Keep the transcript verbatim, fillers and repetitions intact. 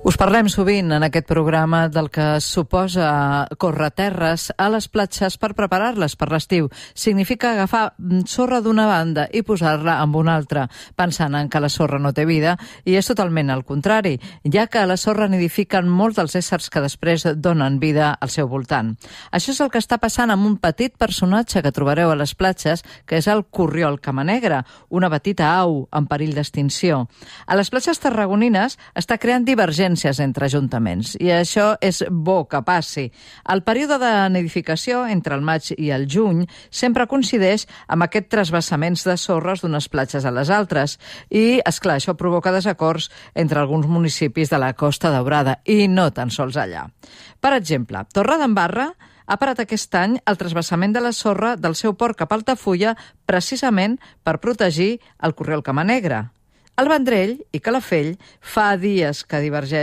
Us parlem sovint en aquest programa del que suposa córrer terres a les platges per preparar-les per l'estiu. Significa agafar sorra d'una banda i posar-la amb una altra, pensant en que la sorra no té vida, i és totalment el contrari, ja que a la sorra nidifiquen molts dels éssers que després donen vida al seu voltant. Això és el que està passant amb un petit personatge que trobareu a les platges, que és el corriol camanegre, una petita au en perill d'extinció. A les platges tarragonines està creant divergències entre ajuntaments, i això és bo que passi. El període de nidificació entre el maig i el juny sempre coincideix amb aquest trasbassaments de sorres d'unes platges a les altres, i, esclar, això provoca desacords entre alguns municipis de la Costa Daurada, i no tan sols allà. Per exemple, Torredembarra ha parat aquest any el trasbassament de la sorra del seu port cap a Altafulla precisament per protegir el corriol camanegre. El Vendrell i Calafell fa dies que divergeixen